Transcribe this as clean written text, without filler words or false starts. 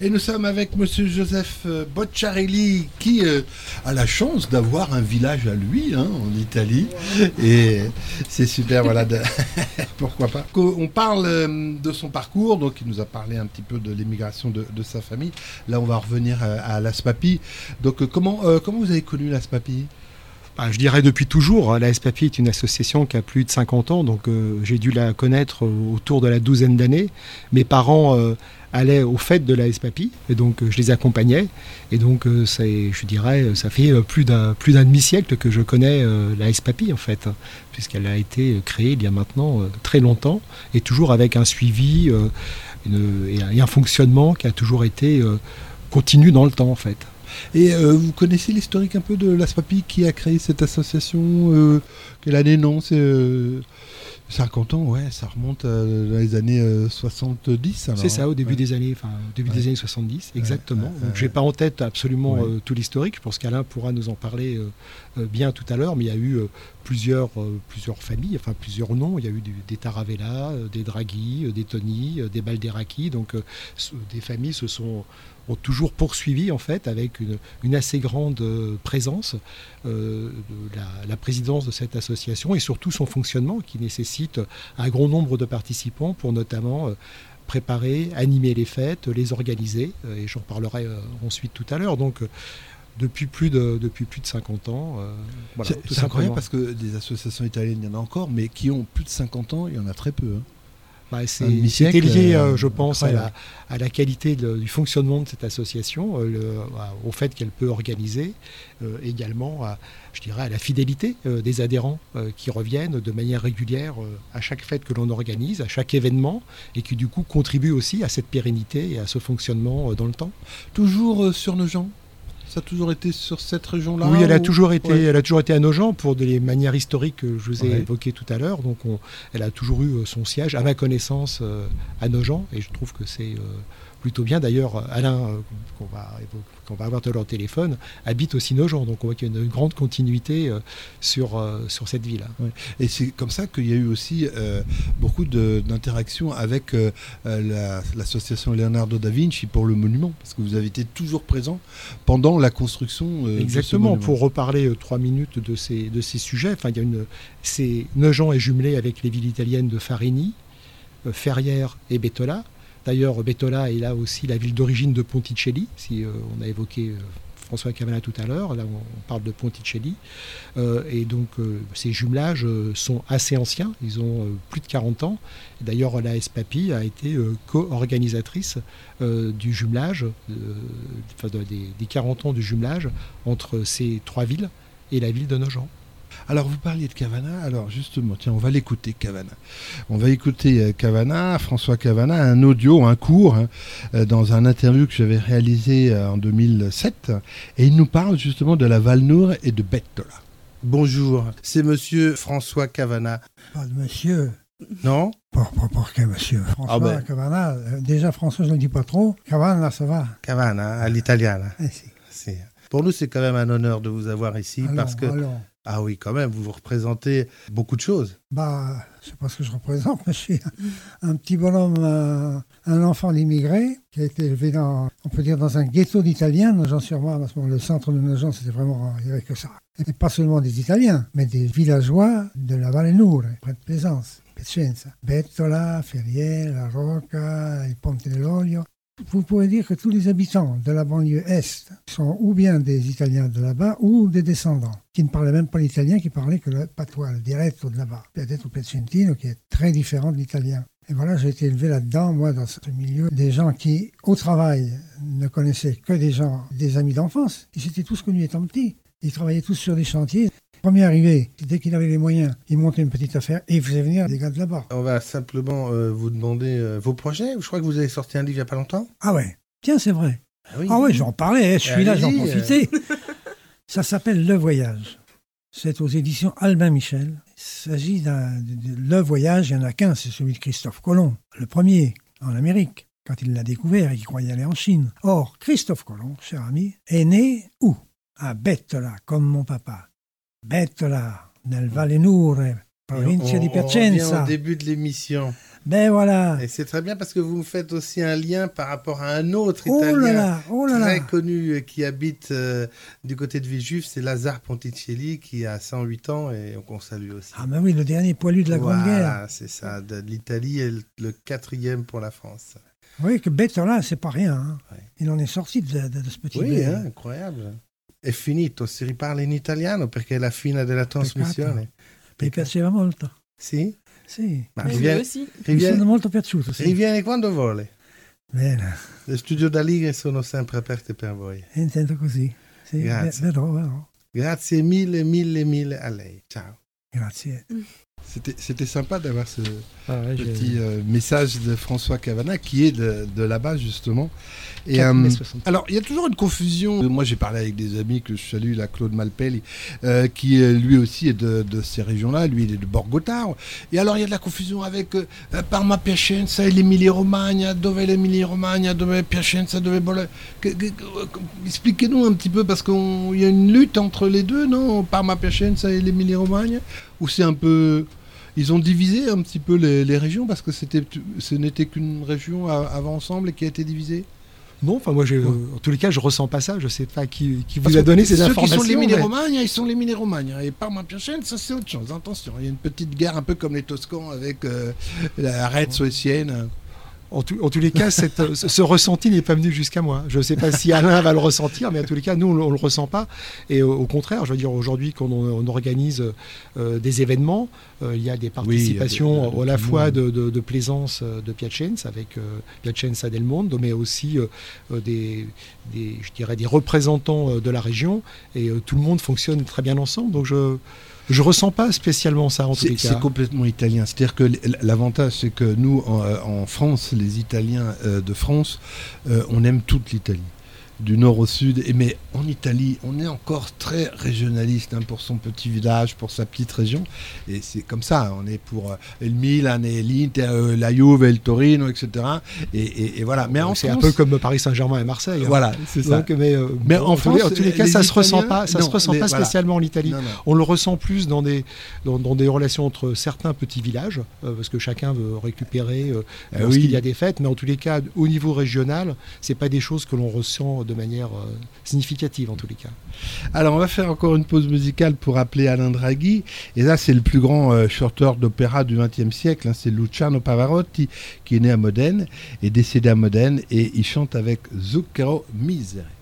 Et nous sommes avec Monsieur Joseph Bocciarelli qui a la chance d'avoir un village à lui en Italie. Et c'est super, voilà, pourquoi pas. On parle de son parcours, donc il nous a parlé un petit peu de l'émigration de sa famille. Là, on va revenir à l'ASPAPI. Donc comment vous avez connu l'ASPAPI ? Je dirais depuis toujours. L'ASPAPI est une association qui a plus de 50 ans, donc j'ai dû la connaître autour de la douzaine d'années. Mes parents allaient aux fêtes de l'ASPAPI, et donc je les accompagnais. Et donc ça fait plus d'un demi-siècle que je connais l'ASPAPI en fait, puisqu'elle a été créée il y a maintenant très longtemps, et toujours avec un suivi et un fonctionnement qui a toujours été continu dans le temps en fait. Et vous connaissez l'historique un peu de l'ASPAPI qui a créé cette association quelle année? Non, c'est 50 ans, ouais, ça remonte dans les années 70. Alors, c'est ça, au début des années 70, exactement. Donc j'ai pas en tête absolument tout l'historique. Je pense qu'Alain pourra nous en parler bien tout à l'heure, mais il y a eu plusieurs familles, enfin plusieurs noms. Il y a eu des Taravella, des Draghi, des Toni, des Balderacchi. Donc des familles ont toujours poursuivi en fait avec une assez grande présence la présidence de cette association et surtout son fonctionnement qui nécessite un grand nombre de participants pour notamment préparer, animer les fêtes, les organiser, et j'en parlerai ensuite tout à l'heure. Donc depuis plus de 50 ans. Voilà, c'est incroyable parce que des associations italiennes, il y en a encore, mais qui ont plus de 50 ans, il y en a très peu. C'était lié, je pense, à la qualité du fonctionnement de cette association, au fait qu'elle peut organiser, également à la fidélité des adhérents qui reviennent de manière régulière à chaque fête que l'on organise, à chaque événement, et qui du coup contribuent aussi à cette pérennité et à ce fonctionnement dans le temps. Toujours sur Nogent ? Ça a toujours été sur cette région-là? Oui, elle a toujours été à Nogent pour des manières historiques que je vous ai évoquées tout à l'heure. Donc elle a toujours eu son siège, à ma connaissance, à Nogent. Et je trouve que c'est plutôt bien. D'ailleurs, Alain, qu'on va avoir tout à l'heure au téléphone, habite aussi Nogent. Donc on voit qu'il y a une grande continuité sur cette ville. Ouais. Et c'est comme ça qu'il y a eu aussi beaucoup d'interactions avec l'association Leonardo da Vinci pour le monument. Parce que vous avez été toujours présent pendant la construction. Exactement. Pour reparler 3 minutes de ces sujets, Nogent est jumelé avec les villes italiennes de Farini, Ferrières et Bettola. D'ailleurs, Bettola est là aussi la ville d'origine de Ponticelli, si on a évoqué François Cavana tout à l'heure, là on parle de Ponticelli. Et donc ces jumelages sont assez anciens, ils ont plus de 40 ans. Et d'ailleurs, la SPAPI a été co-organisatrice du jumelage, des 40 ans du jumelage entre ces 3 villes et la ville de Nogent. Alors, vous parliez de Cavana. Alors, justement, tiens, on va l'écouter, Cavana. On va écouter Cavana, François Cavana, un audio, un court, dans un interview que j'avais réalisé en 2007. Et il nous parle justement de la Valnour et de Bettola. Bonjour, c'est monsieur François Cavana. Pas de monsieur. Non? Pour quel monsieur? François Cavana. Déjà, François, je ne le dis pas trop. Cavana, ça va. Cavana, à l'italiana. Si. Pour nous, c'est quand même un honneur de vous avoir ici parce que... Ah oui, quand même, vous représentez beaucoup de choses. Je ne sais pas ce que je représente, mais je suis un petit bonhomme, un enfant d'immigré qui a été élevé dans un ghetto d'Italiens. Nogent-sur-Marne, le centre de Nogent, c'était vraiment, il n'y avait que ça. Et pas seulement des Italiens, mais des villageois de la Valnour, près de Plaisance, Piacenza, Bettola, Ferrières, La Rocca, il Ponte dell'Olio. Vous pouvez dire que tous les habitants de la banlieue Est sont ou bien des Italiens de là-bas ou des descendants qui ne parlaient même pas l'italien, qui parlaient que le patois, le dialetto de là-bas, peut-être au Piacentino, qui est très différent de l'italien. Et voilà, j'ai été élevé là-dedans, moi, dans ce milieu, des gens qui, au travail, ne connaissaient que des amis d'enfance. Ils s'étaient tous connus étant petits. Ils travaillaient tous sur des chantiers. Premier arrivé, dès qu'il avait les moyens, il montait une petite affaire et il faisait venir des gars de là-bas. On va simplement vous demander vos projets. Je crois que vous avez sorti un livre il n'y a pas longtemps. Ah ouais, tiens, c'est vrai. Ah ouais, j'en parlais, je suis là, j'en profitais. Ça s'appelle Le Voyage. C'est aux éditions Albin Michel. Il s'agit Le Voyage, il n'y en a qu'un, c'est celui de Christophe Colomb, le premier en Amérique, quand il l'a découvert et qu'il croyait aller en Chine. Or, Christophe Colomb, cher ami, est né où? À Bettola, comme mon papa. Bettola, nel Vallenure, provincia di On revient Piacenza. au début de l'émission. Ben voilà. Et c'est très bien parce que vous me faites aussi un lien par rapport à un autre Oh là Italien là, oh là très là. connu qui habite du côté de Villejuif, c'est Lazare Ponticelli qui a 108 ans et qu'on salue aussi. Ah ben oui, le dernier poilu de la Grande Guerre. Voilà, c'est ça. De l'Italie est le 4e pour la France. Oui, que Bettola, c'est pas rien. Hein. Ouais. Il en est sorti de ce petit Oui, blé. incroyable. È finito, si riparla in italiano perché è la fine della trasmissione. Mi piaceva molto. Sì? Sì. Ma Mais riviene, lui aussi. Mi sono molto piaciuto, sì. riviene quando vuole. Bene, Le studio da Ligre sono sempre aperte per voi. intendo così. Sì, Grazie. vedrò. Grazie mille a lei. Ciao. Grazie. C'était sympa d'avoir ce Ouais, petit message de François Cavana qui est de là-bas justement. Et, 4,60 alors, il y a toujours une confusion. Moi, j'ai parlé avec des amis que je salue, là, Claude Malpelli, qui lui aussi est de ces régions-là. Lui, il est de Borgotaro. Et alors, il y a de la confusion avec Parma Piacenza et l'Emilia-Romagna. Dove è l'Emilia-Romagna? Dove è Piacenza? Dove è Bologna? Expliquez-nous un petit peu, parce qu'il y a une lutte entre les deux, non? Parma Piacenza et l'Emilia-Romagna? Ou c'est un peu... Ils ont divisé un petit peu les régions, parce que ce n'était qu'une région avant ensemble et qui a été divisée? Non, enfin moi, en tous les cas, je ressens pas ça. Je sais pas qui vous a donné ces informations. Ceux qui sont mais- l'Emilia-Romagna, ils sont l'Emilia-Romagna. Et Parma Piacenza, c'est autre chose. Attention, il y a une petite guerre un peu comme les Toscans avec la Arezzo et Sienne. En tous les cas, ce ressenti n'est pas venu jusqu'à moi. Je ne sais pas si Alain va le ressentir, mais en tous les cas, nous, on ne le ressent pas. Et au contraire, je veux dire, aujourd'hui, quand on organise des événements, il y a des participations de à la tout le fois monde. de plaisance de Piacenza, avec Piacenza del Mondo, mais aussi je dirais des représentants de la région. Et tout le monde fonctionne très bien ensemble. Donc, je ressens pas spécialement ça en tous les cas. C'est complètement italien. C'est-à-dire que l'avantage, c'est que nous, en France, les Italiens de France, on aime toute l'Italie. Du nord au sud, mais en Italie, on est encore très régionaliste pour son petit village, pour sa petite région, et c'est comme ça, on est pour le Milan et l'Inter, la Juve et le Torino, etc. Et voilà. Mais en C'est France, un peu comme Paris Saint-Germain et Marseille. Hein. voilà, c'est ça. Donc, mais en France, en tous les cas, les ça se ressent Italiens, pas. Ça se ressent pas voilà. spécialement en Italie. Non, non. On le ressent plus dans des relations entre certains petits villages, parce que chacun veut récupérer lorsqu'il y a des fêtes. Mais en tous les cas, au niveau régional, c'est pas des choses que l'on ressent de manière significative en tous les cas. Alors, on va faire encore une pause musicale pour appeler Alain Draghi. Et là, c'est le plus grand chanteur d'opéra du XXe siècle. C'est Luciano Pavarotti, qui est né à Modène et décédé à Modène. Et il chante avec Zucchero Misery.